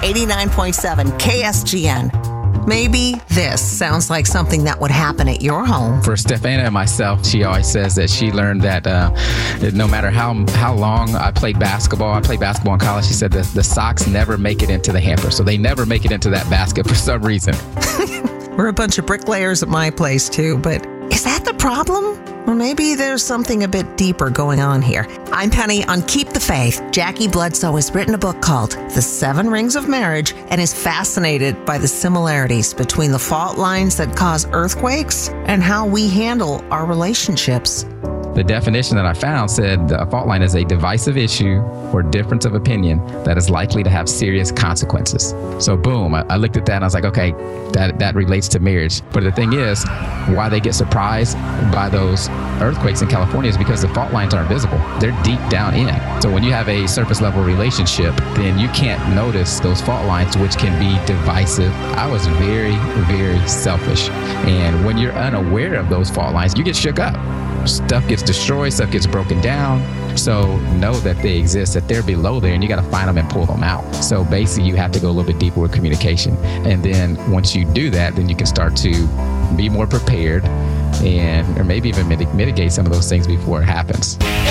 89.7 KSGN. Maybe this sounds like something that would happen at your home. For Stefana and myself, she always says that she learned that no matter how long I played basketball in college, she said the socks never make it into the hamper. So they never make it into that basket for some reason. We're a bunch of bricklayers at my place too, but is that the problem? Or maybe there's something a bit deeper going on here. I'm Penny on Keep the Faith. Jackie Bledsoe has written a book called The 7 Rings of Marriage and is fascinated by the similarities between the fault lines that cause earthquakes and how we handle our relationships. The definition that I found said a fault line is a divisive issue or difference of opinion that is likely to have serious consequences. So boom, I looked at that and I was like, okay, that relates to marriage. But the thing is, why they get surprised by those earthquakes in California is because the fault lines aren't visible. They're deep down in. So when you have a surface level relationship, then you can't notice those fault lines, which can be divisive. I was very, very selfish. And when you're unaware of those fault lines, you get shook up. Stuff gets destroyed, stuff gets broken down. So know that they exist, that they're below there, and you got to find them and pull them out. So basically, you have to go a little bit deeper with communication. And then once you do that, then you can start to be more prepared or maybe even mitigate some of those things before it happens.